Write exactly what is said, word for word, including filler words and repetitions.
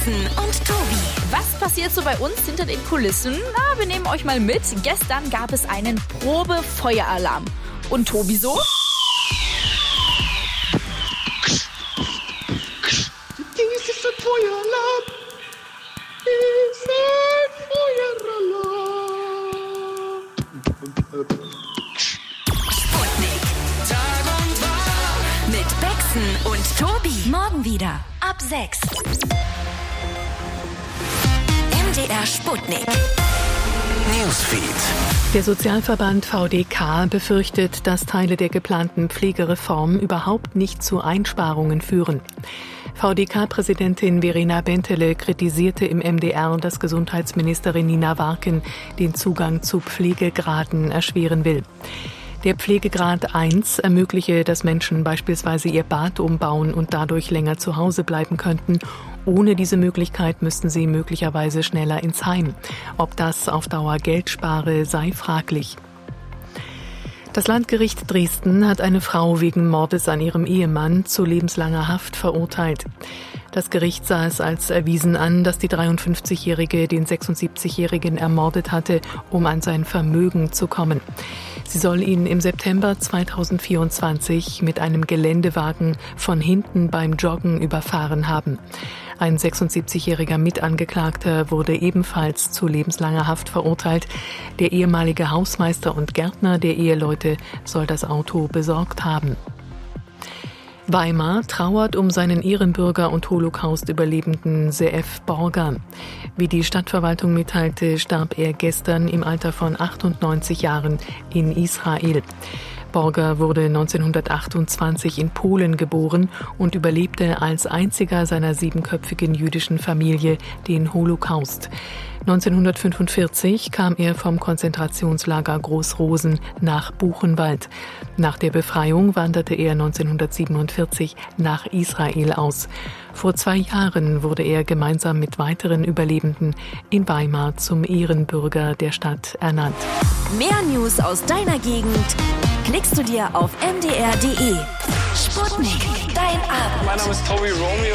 Becksen und Tobi. Was passiert so bei uns hinter den Kulissen? Na, wir nehmen euch mal mit. Gestern gab es einen Probe-Feueralarm. Und Tobi so? Dies ist ein Feueralarm. Ist ein Feueralarm. Sputnik. Tag und Tag. Mit Becksen und Tobi. Morgen wieder ab sechs. M D R Sputnik. Newsfeed. Der Sozialverband V D K befürchtet, dass Teile der geplanten Pflegereform überhaupt nicht zu Einsparungen führen. V D K-Präsidentin Verena Bentele kritisierte im M D R, dass Gesundheitsministerin Nina Warken den Zugang zu Pflegegraden erschweren will. Der Pflegegrad eins ermögliche, dass Menschen beispielsweise ihr Bad umbauen und dadurch länger zu Hause bleiben könnten. Ohne diese Möglichkeit müssten sie möglicherweise schneller ins Heim. Ob das auf Dauer Geld spare, sei fraglich. Das Landgericht Dresden hat eine Frau wegen Mordes an ihrem Ehemann zu lebenslanger Haft verurteilt. Das Gericht sah es als erwiesen an, dass die dreiundfünfzigjährige den sechsundsiebzigjährigen ermordet hatte, um an sein Vermögen zu kommen. Sie soll ihn im September zweitausendvierundzwanzig mit einem Geländewagen von hinten beim Joggen überfahren haben. Ein sechsundsiebzigjähriger Mitangeklagter wurde ebenfalls zu lebenslanger Haft verurteilt. Der ehemalige Hausmeister und Gärtner der Eheleute soll das Auto besorgt haben. Weimar trauert um seinen Ehrenbürger und Holocaust-Überlebenden Ze'ev Borger. Wie die Stadtverwaltung mitteilte, starb er gestern im Alter von achtundneunzig Jahren in Israel. Borger wurde neunzehnhundertachtundzwanzig in Polen geboren und überlebte als einziger seiner siebenköpfigen jüdischen Familie den Holocaust. neunzehnhundertfünfundvierzig kam er vom Konzentrationslager Großrosen nach Buchenwald. Nach der Befreiung wanderte er neunzehnhundertsiebenundvierzig nach Israel aus. Vor zwei Jahren wurde er gemeinsam mit weiteren Überlebenden in Weimar zum Ehrenbürger der Stadt ernannt. Mehr News aus deiner Gegend klickst du dir auf m d r punkt d e. Sputnik, dein Abend. Mein Name ist Tobi Romeo.